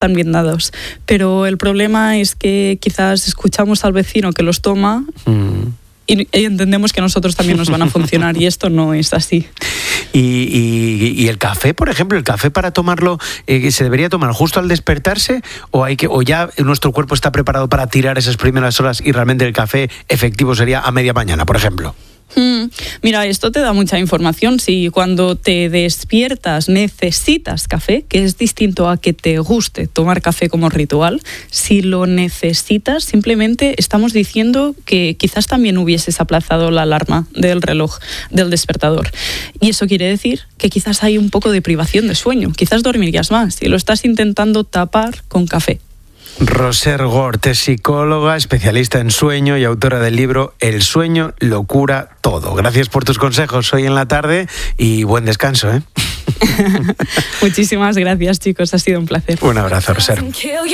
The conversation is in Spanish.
están bien dados. Pero el problema es que quizás escuchamos al vecino que los toma y entendemos que a nosotros también nos van a funcionar, y esto no es así. ¿Y el café, por ejemplo, el café para tomarlo, se debería tomar justo al despertarse o ya nuestro cuerpo está preparado para tirar esas primeras horas y realmente el café efectivo sería a media mañana, por ejemplo? Mira, esto te da mucha información. Si cuando te despiertas necesitas café, que es distinto a que te guste tomar café como ritual, si lo necesitas, simplemente estamos diciendo que quizás también hubieses aplazado la alarma del reloj, del despertador. Y eso quiere decir que quizás hay un poco de privación de sueño, quizás dormirías más y lo estás intentando tapar con café. Roser Gort es psicóloga, especialista en sueño y autora del libro El sueño lo cura todo. Gracias por tus consejos hoy en la tarde y buen descanso, ¿eh? Muchísimas gracias, chicos, ha sido un placer. Un abrazo, Roser.